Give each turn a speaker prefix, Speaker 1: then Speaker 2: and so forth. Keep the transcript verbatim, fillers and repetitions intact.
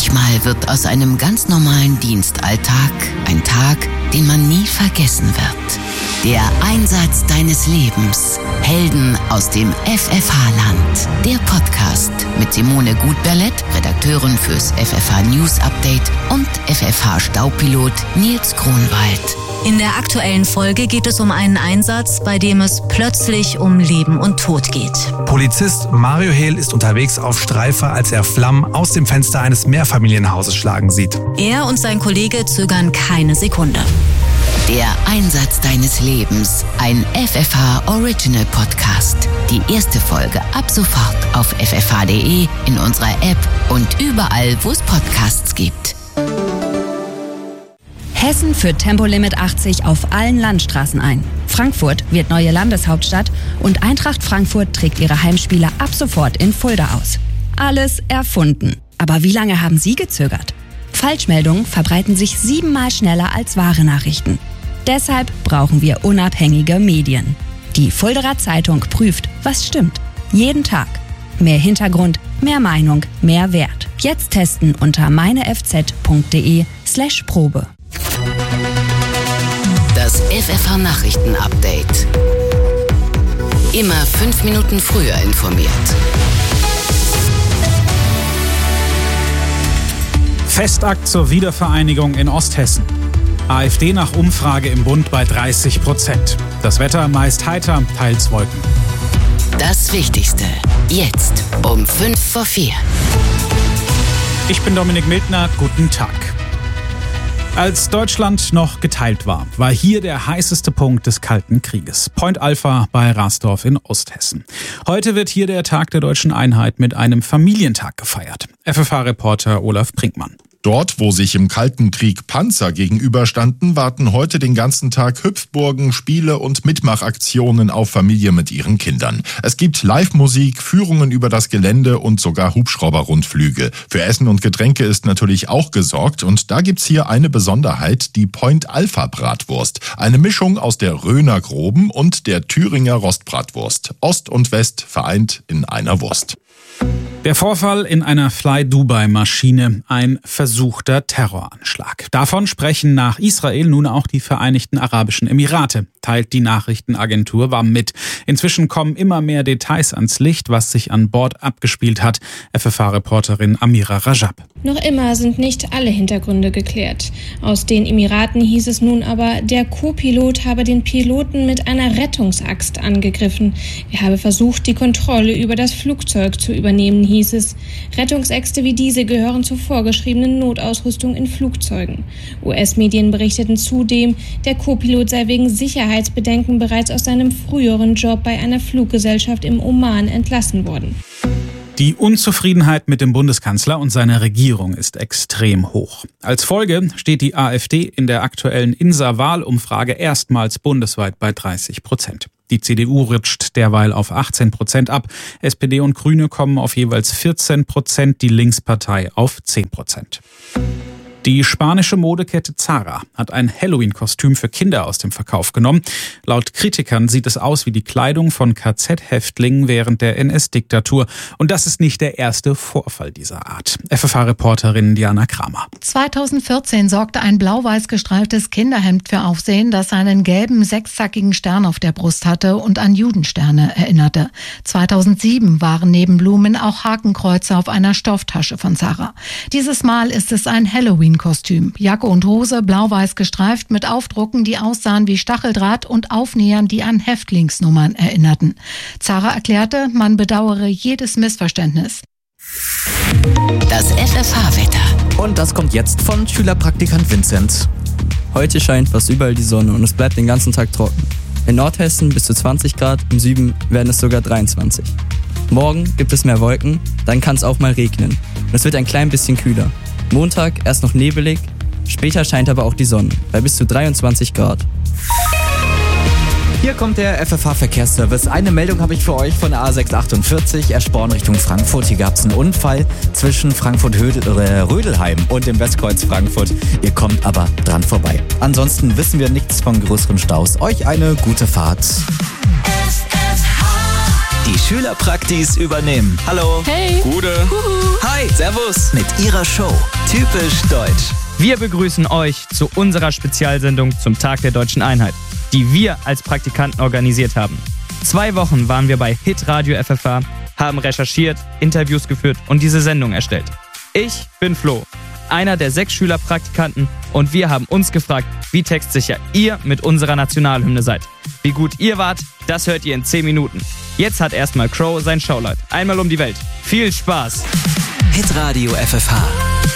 Speaker 1: Manchmal wird aus einem ganz normalen Dienstalltag ein Tag, den man nie vergessen wird. Der Einsatz deines Lebens. Helden aus dem F F H-Land. Der Podcast mit Simone Gutberlet, Redakteurin fürs F F H News Update, und F F H-Staupilot Nils Kronwald.
Speaker 2: In der aktuellen Folge geht es um einen Einsatz, bei dem es plötzlich um Leben und Tod geht.
Speaker 3: Polizist Mario Hehl ist unterwegs auf Streife, als er Flammen aus dem Fenster eines Mehrfamilienhauses schlagen sieht.
Speaker 2: Er und sein Kollege zögern keine Sekunde.
Speaker 1: Der Einsatz deines Lebens, ein F F H Original Podcast. Die erste Folge ab sofort auf f f h punkt d e, in unserer App und überall, wo es Podcasts gibt.
Speaker 4: Hessen führt Tempolimit achtzig auf allen Landstraßen ein. Frankfurt wird neue Landeshauptstadt und Eintracht Frankfurt trägt ihre Heimspiele ab sofort in Fulda aus. Alles erfunden. Aber wie lange haben Sie gezögert? Falschmeldungen verbreiten sich siebenmal schneller als wahre Nachrichten. Deshalb brauchen wir unabhängige Medien. Die Fuldaer Zeitung prüft, was stimmt. Jeden Tag. Mehr Hintergrund, mehr Meinung, mehr Wert. Jetzt testen unter meinefz.de slash Probe.
Speaker 1: Das F F H-Nachrichten-Update. Immer fünf Minuten früher informiert.
Speaker 5: Festakt zur Wiedervereinigung in Osthessen. AfD nach Umfrage im Bund bei dreißig Prozent. Das Wetter meist heiter, teils Wolken.
Speaker 1: Das Wichtigste. Jetzt um fünf vor vier.
Speaker 5: Ich bin Dominik Mildner. Guten Tag. Als Deutschland noch geteilt war, war hier der heißeste Punkt des Kalten Krieges. Point Alpha bei Rasdorf in Osthessen. Heute wird hier der Tag der deutschen Einheit mit einem Familientag gefeiert. F F H-Reporter Olaf Brinkmann.
Speaker 6: Dort, wo sich im Kalten Krieg Panzer gegenüberstanden, warten heute den ganzen Tag Hüpfburgen, Spiele und Mitmachaktionen auf Familie mit ihren Kindern. Es gibt Live-Musik, Führungen über das Gelände und sogar Hubschrauber-Rundflüge. Für Essen und Getränke ist natürlich auch gesorgt und da gibt's hier eine Besonderheit, die Point Alpha Bratwurst. Eine Mischung aus der Röner Groben und der Thüringer Rostbratwurst. Ost und West vereint in einer Wurst.
Speaker 5: Der Vorfall in einer Fly-Dubai-Maschine, ein versuchter Terroranschlag. Davon sprechen nach Israel nun auch die Vereinigten Arabischen Emirate, teilt die Nachrichtenagentur W A M mit. Inzwischen kommen immer mehr Details ans Licht, was sich an Bord abgespielt hat. F F H-Reporterin Amira Rajab.
Speaker 7: Noch immer sind nicht alle Hintergründe geklärt. Aus den Emiraten hieß es nun aber, der Co-Pilot habe den Piloten mit einer Rettungsaxt angegriffen. Er habe versucht, die Kontrolle über das Flugzeug zu übernehmen, hieß es. Rettungsäxte wie diese gehören zur vorgeschriebenen Notausrüstung in Flugzeugen. U S-Medien berichteten zudem, der Co-Pilot sei wegen Sicherheitsbedenken bereits aus seinem früheren Job bei einer Fluggesellschaft im Oman entlassen worden.
Speaker 5: Die Unzufriedenheit mit dem Bundeskanzler und seiner Regierung ist extrem hoch. Als Folge steht die AfD in der aktuellen INSA-Wahlumfrage erstmals bundesweit bei dreißig Prozent. Die C D U rutscht derweil auf achtzehn Prozent ab. S P D und Grüne kommen auf jeweils vierzehn Prozent, die Linkspartei auf zehn Prozent. Die spanische Modekette Zara hat ein Halloween-Kostüm für Kinder aus dem Verkauf genommen. Laut Kritikern sieht es aus wie die Kleidung von K Z-Häftlingen während der N S-Diktatur. Und das ist nicht der erste Vorfall dieser Art. F F H-Reporterin Diana Kramer.
Speaker 8: zweitausendvierzehn sorgte ein blau-weiß gestreiftes Kinderhemd für Aufsehen, das einen gelben sechszackigen Stern auf der Brust hatte und an Judensterne erinnerte. zweitausendsieben waren neben Blumen auch Hakenkreuze auf einer Stofftasche von Zara. Dieses Mal ist es ein Halloween Kostüm. Jacke und Hose blau-weiß gestreift mit Aufdrucken, die aussahen wie Stacheldraht und Aufnähern, die an Häftlingsnummern erinnerten. Zara erklärte, man bedauere jedes Missverständnis.
Speaker 1: Das F F H-Wetter.
Speaker 9: Und das kommt jetzt von Schülerpraktikant Vincent. Heute scheint fast überall die Sonne und es bleibt den ganzen Tag trocken. In Nordhessen bis zu zwanzig Grad, im Süden werden es sogar dreiundzwanzig. Morgen gibt es mehr Wolken, dann kann es auch mal regnen. Und es wird ein klein bisschen kühler. Montag erst noch nebelig, später scheint aber auch die Sonne, bei bis zu dreiundzwanzig Grad.
Speaker 10: Hier kommt der F F H-Verkehrsservice. Eine Meldung habe ich für euch von der A sechs achtundvierzig, Eschborn Richtung Frankfurt. Hier gab es einen Unfall zwischen Frankfurt-Rödelheim und dem Westkreuz Frankfurt. Ihr kommt aber dran vorbei. Ansonsten wissen wir nichts von größeren Staus. Euch eine gute Fahrt.
Speaker 11: Die Schülerpraktis übernehmen. Hallo.
Speaker 12: Hey.
Speaker 11: Gude.
Speaker 12: Huhu.
Speaker 11: Hi. Servus mit ihrer Show Typisch Deutsch.
Speaker 12: Wir begrüßen euch zu unserer Spezialsendung zum Tag der Deutschen Einheit, die wir als Praktikanten organisiert haben. Zwei Wochen waren wir bei Hitradio F F H, haben recherchiert, Interviews geführt und diese Sendung erstellt. Ich bin Flo, einer der sechs Schülerpraktikanten, und wir haben uns gefragt, wie textsicher ihr mit unserer Nationalhymne seid. Wie gut ihr wart, das hört ihr in zehn Minuten. Jetzt hat erstmal Crow sein Showlight. Einmal um die Welt. Viel Spaß!
Speaker 11: Hitradio F F H.